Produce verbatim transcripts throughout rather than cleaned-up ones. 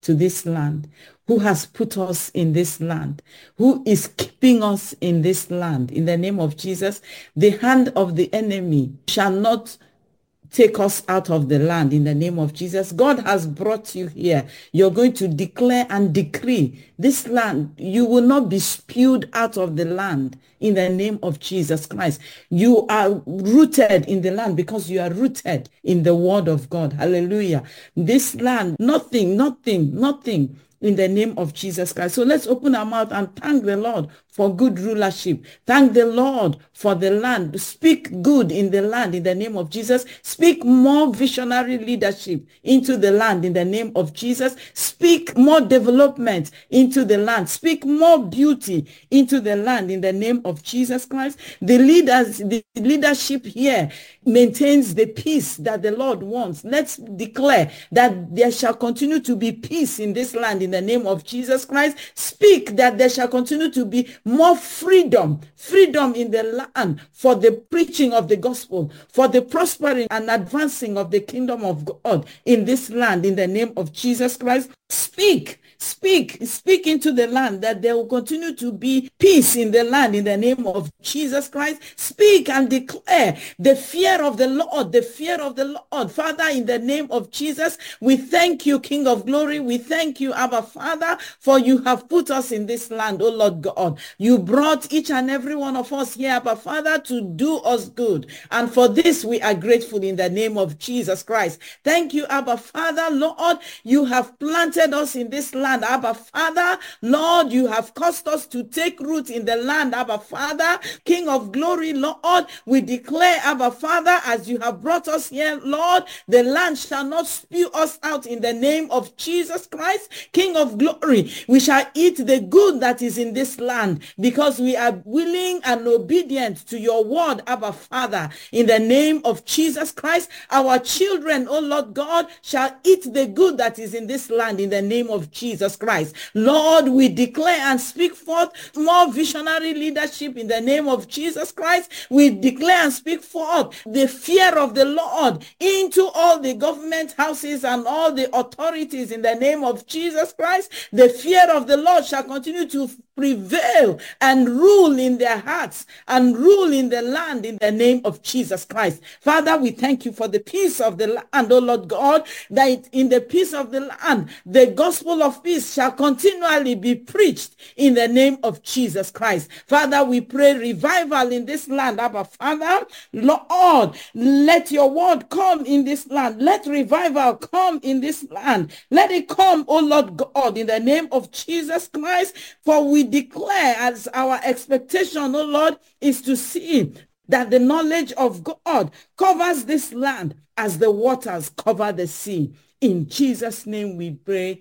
to this land, who has put us in this land, who is keeping us in this land. In the name of Jesus, the hand of the enemy shall not take us out of the land. In the name of Jesus, God has brought you here. You're going to declare and decree this land. You will not be spewed out of the land in the name of Jesus Christ. You are rooted in the land because you are rooted in the word of God. Hallelujah. This land, nothing, nothing, nothing in the name of Jesus Christ. So let's open our mouth and thank the Lord for good rulership. Thank the Lord for the land. Speak good in the land in the name of Jesus. Speak more visionary leadership into the land in the name of Jesus. Speak more development into the land. Speak more beauty into the land in the name of Jesus Christ. The leaders, the leadership here maintains the peace that the Lord wants. Let's declare that there shall continue to be peace in this land in the name of Jesus Christ. Speak that there shall continue to be more freedom, freedom in the land for the preaching of the gospel, for the prospering and advancing of the kingdom of God in this land in the name of Jesus Christ. Speak. Speak, speak into the land that there will continue to be peace in the land in the name of Jesus Christ. Speak and declare the fear of the Lord, the fear of the Lord. Father, in the name of Jesus, we thank you, King of glory. We thank you, Abba Father, for you have put us in this land, oh Lord God. You brought each and every one of us here, Abba Father, to do us good. And for this, we are grateful in the name of Jesus Christ. Thank you, Abba Father, Lord. You have planted us in this land. Abba Father, Lord, you have caused us to take root in the land. Abba Father, King of glory, Lord, we declare, Abba Father, as you have brought us here, Lord, the land shall not spew us out in the name of Jesus Christ, King of glory. We shall eat the good that is in this land because we are willing and obedient to your word, Abba Father, in the name of Jesus Christ. Our children, oh Lord God, shall eat the good that is in this land in the name of Jesus Christ. Lord, we declare and speak forth more visionary leadership in the name of Jesus Christ. We declare and speak forth the fear of the Lord into all the government houses and all the authorities in the name of Jesus Christ. The fear of the Lord shall continue to prevail and rule in their hearts and rule in the land in the name of Jesus Christ. Father, we thank you for the peace of the land, oh Lord God, that in the peace of the land, the gospel of peace shall continually be preached in the name of Jesus Christ. Father, we pray revival in this land, Abba Father. Lord, let your word come in this land. Let revival come in this land. Let it come, oh Lord God, in the name of Jesus Christ, for we declare as our expectation, oh Lord, is to see that the knowledge of God covers this land as the waters cover the sea. In Jesus' name we pray,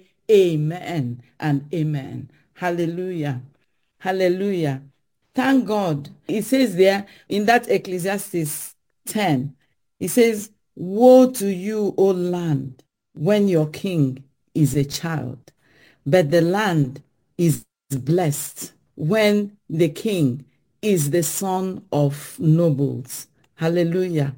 amen and amen. Hallelujah. Hallelujah. Thank God. It says there in that Ecclesiastes ten, it says, woe to you, O land, when your king is a child, but the land is blessed when the king is the son of nobles. Hallelujah.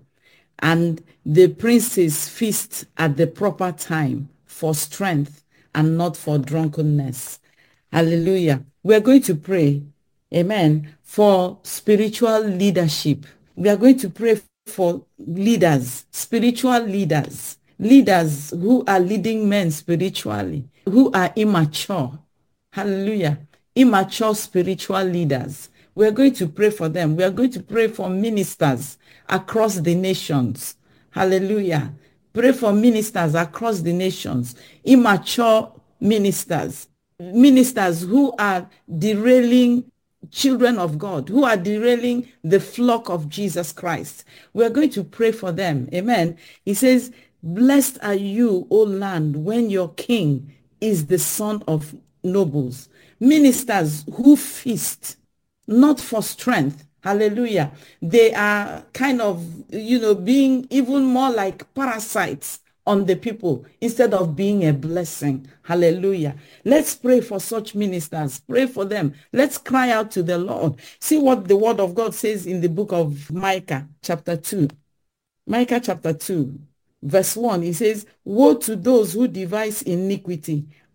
And the princes feast at the proper time for strength and not for drunkenness. Hallelujah. We're going to pray, amen, for spiritual leadership. We are going to pray for leaders, spiritual leaders, leaders who are leading men spiritually, who are immature. Hallelujah. Immature spiritual leaders. We're going to pray for them. We are going to pray for ministers across the nations. Hallelujah. Pray for ministers across the nations. Immature ministers. Ministers who are derailing children of God, who are derailing the flock of Jesus Christ. We're going to pray for them. Amen. He says, blessed are you, O land, when your king is the son of nobles. Ministers who feast, not for strength. Hallelujah. They are kind of, you know, being even more like parasites on the people instead of being a blessing. Hallelujah. Let's pray for such ministers. Pray for them. Let's cry out to the Lord. See what the word of God says in the book of Micah, chapter two. Micah chapter two, verse one. It says, woe to those who devise iniquity